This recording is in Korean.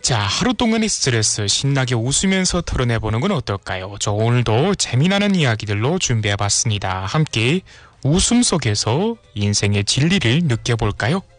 자, 하루 동안의 스트레스 신나게 웃으면서 털어내보는 건 어떨까요? 저 오늘도 재미나는 이야기들로 준비해봤습니다. 함께 웃음 속에서 인생의 진리를 느껴볼까요?